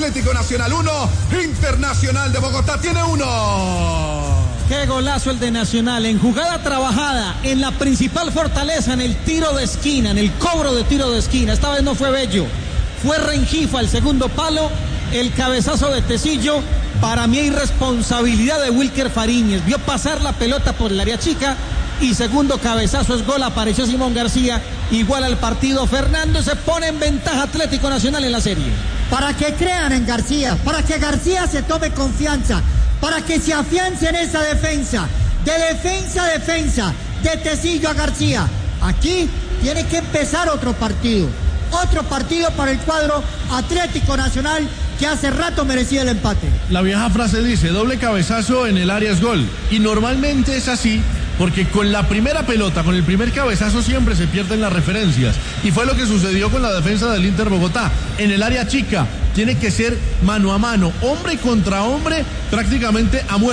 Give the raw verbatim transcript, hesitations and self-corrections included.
Atlético Nacional uno, Internacional de Bogotá tiene uno. Qué golazo el de Nacional, en jugada trabajada, en la principal fortaleza, en el tiro de esquina, en el cobro de tiro de esquina. Esta vez no fue Bello, fue Rengifa el segundo palo, el cabezazo de Tecillo. Para mí hay responsabilidad de Wilker Fariñez, vio pasar la pelota por el área chica y segundo cabezazo es gol, apareció Simón García, igual al partido. Fernando, se pone en ventaja Atlético Nacional en la serie. Para que crean en García, para que García se tome confianza, para que se afiance en esa defensa, de defensa a defensa, de Tecillo a García. Aquí tiene que empezar otro partido, otro partido para el cuadro Atlético Nacional, que hace rato merecía el empate. La vieja frase dice, doble cabezazo en el área es gol, y normalmente es así, porque con la primera pelota, con el primer cabezazo siempre se pierden las referencias, y fue lo que sucedió con la defensa del Inter Bogotá. En el área chica tiene que ser mano a mano, hombre contra hombre, prácticamente a muerte.